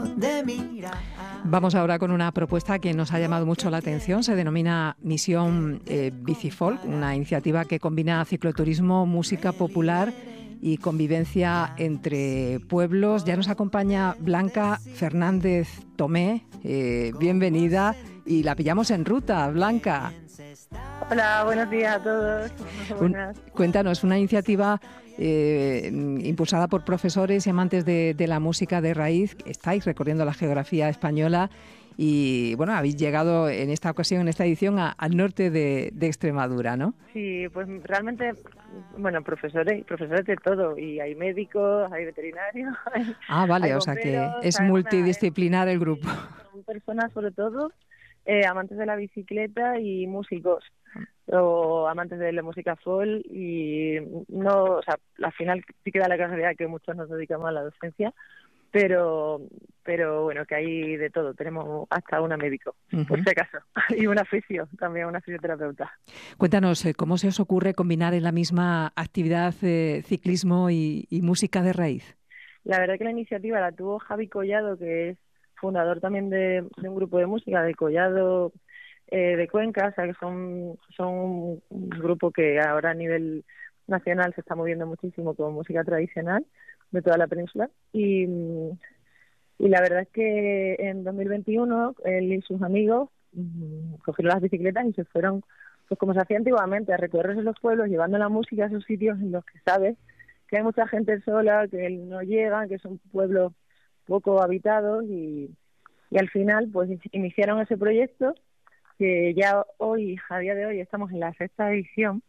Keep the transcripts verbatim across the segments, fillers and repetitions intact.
de mirar. Vamos ahora con una propuesta que nos ha llamado mucho la atención. Se denomina Misión eh, Bicifolk, una iniciativa que combina cicloturismo, música popular y convivencia entre pueblos. Ya nos acompaña Blanca Fernández Tomé. Eh, bienvenida y la pillamos en ruta, Blanca. Hola, buenos días a todos. Un, cuéntanos, una iniciativa eh, impulsada por profesores y amantes de, de la música de raíz. Estáis recorriendo la geografía española y, bueno, habéis llegado en esta ocasión, en esta edición, a, al norte de, de Extremadura, ¿no? Sí, pues realmente, bueno, profesores, profesores de todo, y hay médicos, hay veterinarios. Hay, ah, vale, hay o sea que es multidisciplinar el grupo. Son personas, sobre todo, eh, amantes de la bicicleta y músicos, o amantes de la música folk, y no, o sea, al final sí queda la casualidad que muchos nos dedicamos a la docencia, pero pero bueno, que hay de todo. Tenemos hasta una médico, uh-huh. por si acaso, y una fisio, también una fisioterapeuta. Cuéntanos, ¿cómo se os ocurre combinar en la misma actividad eh, ciclismo y, y música de raíz? La verdad que la iniciativa la tuvo Javi Collado, que es fundador también de, de un grupo de música, de Collado eh, de Cuenca, o sea que son, son un grupo que ahora a nivel nacional se está moviendo muchísimo con música tradicional de toda la península, y, y la verdad es que en dos mil veintiuno él y sus amigos mmm, cogieron las bicicletas y se fueron, pues como se hacía antiguamente, a recorrer los pueblos llevando la música a esos sitios en los que sabes que hay mucha gente sola, que no llegan, que son pueblos poco habitados, y, y al final pues iniciaron ese proyecto que ya hoy, a día de hoy, estamos en la sexta edición,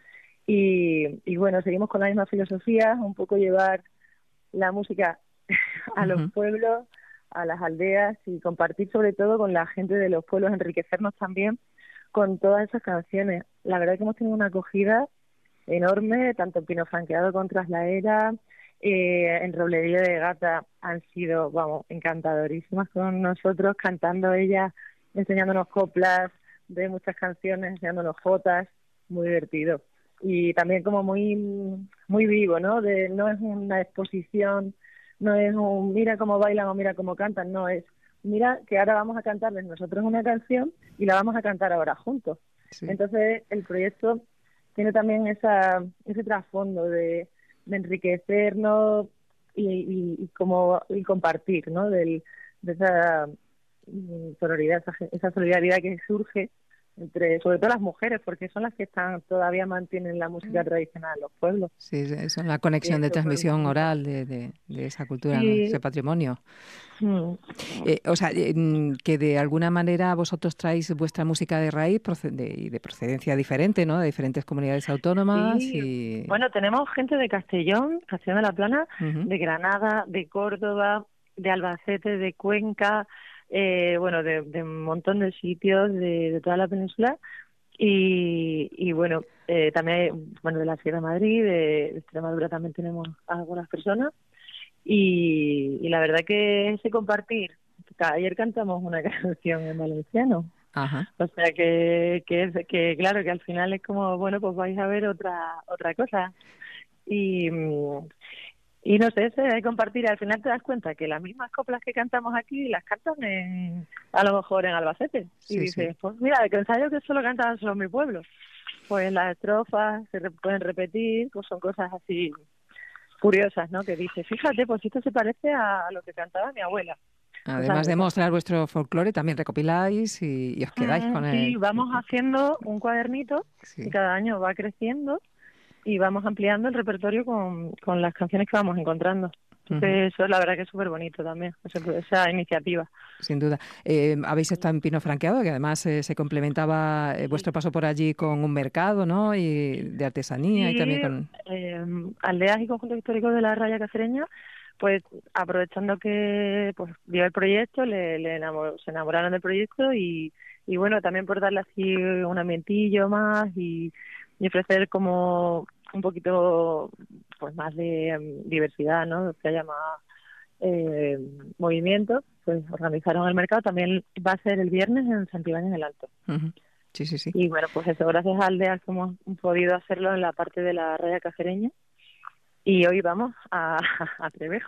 y, y bueno, seguimos con la misma filosofía, un poco llevar la música a los uh-huh. pueblos, a las aldeas, y compartir sobre todo con la gente de los pueblos, enriquecernos también con todas esas canciones. La verdad es que hemos tenido una acogida enorme, tanto en Pino Franqueado como Tras la Era, eh, en Roblería de Gata han sido, vamos, encantadorísimas con nosotros, cantando ellas, enseñándonos coplas de muchas canciones, enseñándonos jotas, muy divertido. Y también como muy muy vivo, ¿no? De, no es una exposición, no es un mira cómo bailan o mira cómo cantan, no, es mira que ahora vamos a cantarles nosotros una canción y la vamos a cantar ahora juntos. Sí. Entonces el proyecto tiene también esa ese trasfondo de, de enriquecernos y, y, y como y compartir, ¿no? Del, de esa solidaridad, esa, esa solidaridad que surge entre, sobre todo las mujeres, porque son las que están todavía mantienen la música tradicional en los pueblos. Sí, son la conexión de transmisión oral de, de, de esa cultura, sí. ¿no? Ese patrimonio. Mm. Eh, o sea, eh, que de alguna manera vosotros traéis vuestra música de raíz proced- y de, de procedencia diferente, ¿no? De diferentes comunidades autónomas. Sí. Y... Bueno, tenemos gente de Castellón, Castellón de la Plana, uh-huh. de Granada, de Córdoba, de Albacete, de Cuenca, Eh, bueno, de, de un montón de sitios de, de toda la península, y, y bueno, eh, también, bueno, de la Sierra de Madrid, de, de Extremadura también tenemos algunas personas, y, y la verdad que ese compartir, ayer cantamos una canción en valenciano, Ajá. o sea que, que, es, que claro, que al final es como, bueno, pues vais a ver otra otra cosa, y... Y no sé, se de compartir, al final te das cuenta que las mismas coplas que cantamos aquí las cantan en, a lo mejor en Albacete. Sí, y dices, sí. pues mira, que ensayo que solo cantan solo en mi pueblo. Pues las estrofas se re- pueden repetir, pues son cosas así curiosas, ¿no? Que dices, fíjate, pues esto se parece a lo que cantaba mi abuela. Además de mostrar vuestro folclore, también recopiláis y, y os quedáis mm, con el... Sí, vamos haciendo un cuadernito sí. y cada año va creciendo, y vamos ampliando el repertorio con, con las canciones que vamos encontrando. Entonces, uh-huh. eso la verdad que es súper bonito también, esa, esa iniciativa. Sin duda. Eh, habéis estado en Pino Franqueado, que además eh, se complementaba eh, vuestro paso por allí con un mercado, ¿no? Y de artesanía sí, y también con... Eh, aldeas y conjuntos históricos de la Raya Cacereña, pues aprovechando que pues vio el proyecto, le, le enamor, se enamoraron del proyecto, y, y bueno, también por darle así un ambientillo más y... y ofrecer como un poquito pues más de um, diversidad, ¿no? Que haya más eh, movimiento, pues organizaron el mercado. También va a ser el viernes en Santibáñez del Alto. Uh-huh. Sí, sí, sí. Y bueno, pues eso, gracias a Aldeas hemos podido hacerlo en la parte de la Raya Cacereña, y hoy vamos a, a Trevejo.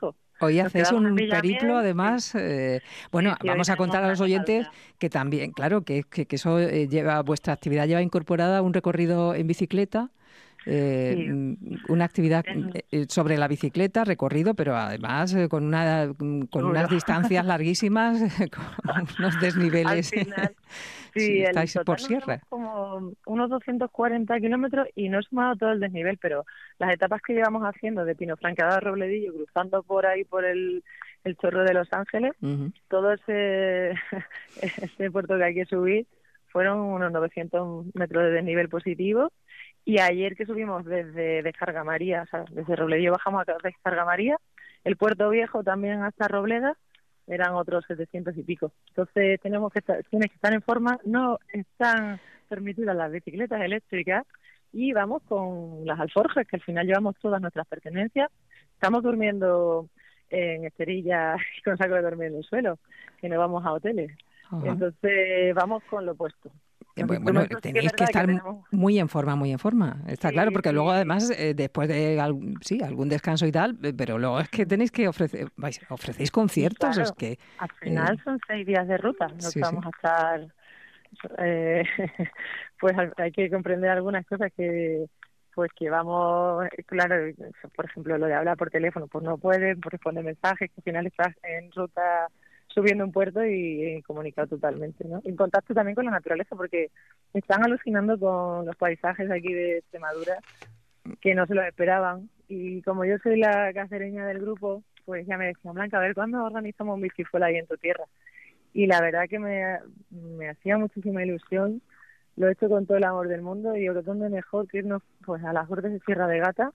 Hoy Nos hacéis quedamos en un periplo, Villamiel, sí, además, eh, bueno, sí, sí, hoy vamos a tenemos contar a una los oyentes cabalgata. que también, claro, que, que, que eso eh, lleva, vuestra actividad lleva incorporada un recorrido en bicicleta, eh, Sí, mm, una actividad es eh, sobre la bicicleta, recorrido, pero además eh, con una, mm, con duro. unas distancias larguísimas, con unos Al desniveles. final, Sí, sí, el estáis por total nos haremos sierra. como unos doscientos cuarenta kilómetros y no he sumado todo el desnivel, pero las etapas que llevamos haciendo de Pinofrancada a Robledillo, cruzando por ahí por el, el Chorro de Los Ángeles, Ujú. todo ese, ese puerto que hay que subir fueron unos novecientos metros de desnivel positivo. Y ayer que subimos desde Descarga María, o sea, desde Robledillo bajamos a Descarga María, el Puerto Viejo también hasta Robleda, eran otros setecientos y pico. Entonces tenemos que estar, tienes que estar en forma, no están permitidas las bicicletas eléctricas y vamos con las alforjas, que al final llevamos todas nuestras pertenencias. Estamos durmiendo en esterillas y con saco de dormir en el suelo, que no vamos a hoteles. Ajá. Entonces vamos con lo puesto. Eh, Los bu- Bueno, instrumentos sí que es tenéis que verdad que estar mu- tenemos. muy en forma, muy en forma. Está claro, Sí, porque luego sí. además, eh, después de al- sí, algún descanso y tal, eh, pero luego es que tenéis que ofrecer, vais, ofrecéis Y conciertos, es claro, que al eh, final son seis días de ruta, no sí, sí. vamos a estar, eh, pues hay hay que comprender algunas cosas que, pues que vamos, claro, por ejemplo lo de hablar por teléfono, pues no pueden, por responder mensajes, que al final estás en ruta subiendo un puerto y, y comunicado totalmente, ¿no? En contacto también con la naturaleza, porque están alucinando con los paisajes aquí de Extremadura, que no se lo esperaban. Y como yo soy la cacereña del grupo, pues ya me decían, Blanca, a ver, ¿cuándo organizamos un bicifuel ahí en tu tierra? Y la verdad que me, me hacía muchísima ilusión, lo he hecho con todo el amor del mundo y digo que dónde mejor que irnos pues a las Gordes de Sierra de Gata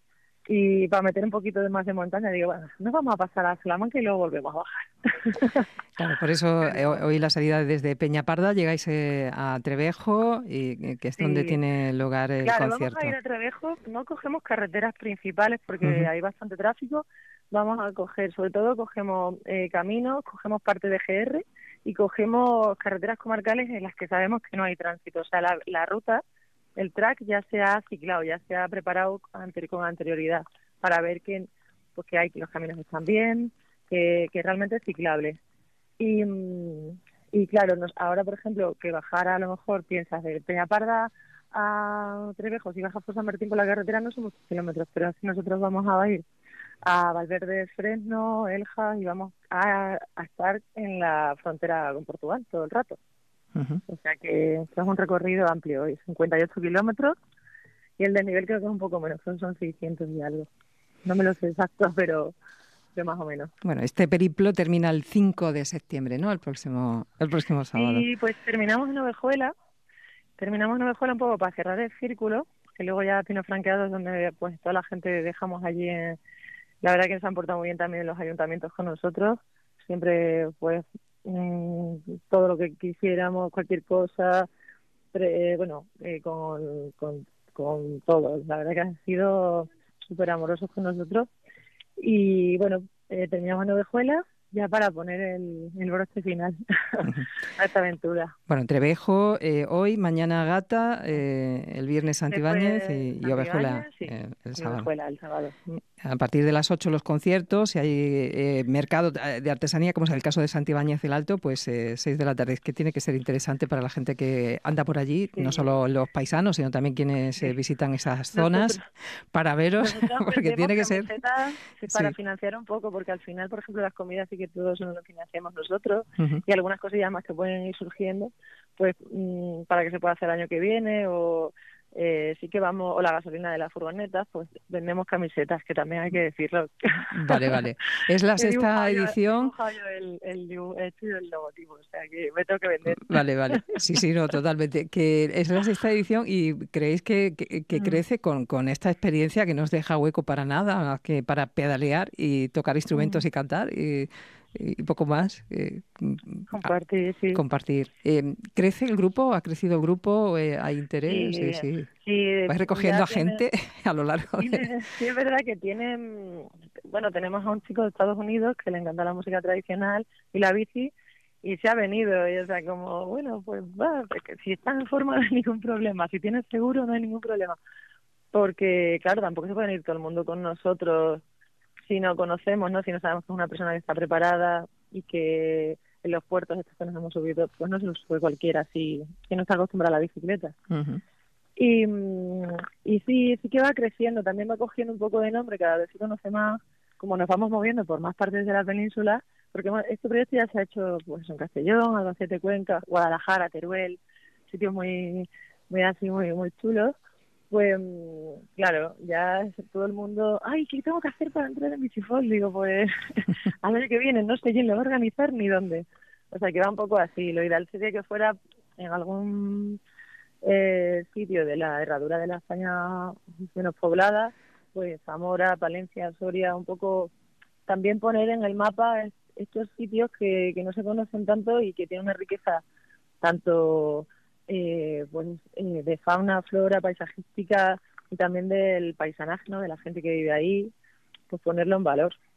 y para meter un poquito de más de montaña, digo, bueno, nos vamos a pasar a Salamanca y luego volvemos a bajar. Claro, por eso eh, Pero hoy la salida desde Peñaparda llegáis eh, a Trevejo, y, eh, que es donde sí, tiene lugar el claro, vamos a ir concierto. a Trevejo, no cogemos carreteras principales porque Ujú. hay bastante tráfico, vamos a coger, sobre todo cogemos eh, caminos, cogemos parte de G R y cogemos carreteras comarcales en las que sabemos que no hay tránsito, o sea, la, la ruta, el track ya se ha ciclado, ya se ha preparado ante- con anterioridad para ver que, pues, que hay que los caminos están bien, que, que realmente es ciclable. Y, mm, y claro, nos, ahora, por ejemplo, que bajar a lo mejor piensas de Peñaparda a Trevejo, si bajas por San Martín por la carretera no son muchos kilómetros, pero si nosotros vamos a ir a Valverde, Fresno, Elja y vamos a, a estar en la frontera con Portugal todo el rato. Ujú. O sea que esto es un recorrido amplio, hoy cincuenta y ocho kilómetros y el desnivel creo que es un poco menos, son, son seiscientos y algo. No me lo sé exacto, pero, pero más o menos. Bueno, este periplo termina el cinco de septiembre, ¿no? El próximo, el próximo sábado. Y pues terminamos en Ovejuela. Terminamos en Ovejuela un poco para cerrar el círculo, que luego ya Pino Franqueado es donde pues toda la gente dejamos allí. En, la verdad que se han portado muy bien también los ayuntamientos con nosotros. Siempre pues mmm, todo lo que quisiéramos, cualquier cosa, pre, eh, bueno, eh, con, con, con todo. La verdad que han sido súper amorosos con nosotros. Y bueno, eh, terminamos en Ovejuela ya para poner el, el broche final Ujú. a esta aventura. Bueno, Trevejo eh, hoy, mañana Gata, eh, el viernes Santibáñez Después y, y Ovejuela Santibáñez, sí, eh, el y sábado. Ovejuela el sábado. Mm. A partir de las ocho los conciertos, si hay eh, mercado de artesanía, como es el caso de Santibáñez del Alto, pues eh, seis de la tarde. Es que tiene que ser interesante para la gente que anda por allí, no Sí, solo los paisanos, sino también quienes eh, sí. visitan esas zonas Nosotros, para veros, nosotros porque vendemos tiene que ser... camisetas para Sí. financiar un poco, porque al final, por ejemplo, las comidas sí que todo eso no lo financiamos nosotros Ujú. y algunas cosillas más que pueden ir surgiendo, pues mmm, para que se pueda hacer el año que viene o eh, sí que vamos, o la gasolina de las furgonetas, pues vendemos camisetas, que también hay que decirlo. Vale, vale. Es la He dibujado sexta yo, he edición. dibujado yo el, el, dibu- he hecho yo el logotipo, o sea que me tengo que vender. Vale, vale. Sí, sí, no, totalmente. Que es la sexta edición y creéis que, que- que Mm, crece con, con esta experiencia que no os deja hueco para nada, más que para pedalear y tocar mm. instrumentos y cantar y, y poco más. eh, mm, a- Compartir, sí. compartir. Eh, ¿crece el grupo? ¿Ha crecido el grupo? Eh, ¿hay interés? Sí, Sí, sí. sí, ¿Vais recogiendo ya a tiene, gente a lo largo de...? tiene, sí es verdad que tienen, bueno, tenemos a un chico de Estados Unidos que le encanta la música tradicional y la bici y se ha venido, y o sea, como, bueno, pues va, porque si estás en forma no hay ningún problema, si tienes seguro no hay ningún problema, porque claro, tampoco se puede ir todo el mundo con nosotros si no conocemos, ¿no? Si no sabemos que es una persona que está preparada y que en los puertos estos que nos hemos subido, pues no se los sube cualquiera, así que no está acostumbrada a la bicicleta. Uh-huh. Y, y sí, sí que va creciendo, también va cogiendo un poco de nombre, cada vez se conoce más, como nos vamos moviendo por más partes de la península, porque este proyecto ya se ha hecho pues en Castellón, Albacete, Cuenca, Guadalajara, Teruel, sitios muy, muy así, muy, muy chulos. Pues claro, ya todo el mundo, ay, ¿qué tengo que hacer para entrar en Bicifol? Digo, pues al año que viene no sé quién lo va a organizar ni dónde. O sea, que va un poco así. Lo ideal sería que fuera en algún eh, sitio de la herradura de la España menos poblada, pues Zamora, Palencia, Soria, un poco también poner en el mapa estos sitios que, que no se conocen tanto y que tienen una riqueza tanto eh, pues, eh, de fauna, flora, paisajística y también del paisanaje, ¿no? De la gente que vive ahí, pues ponerlo en valor.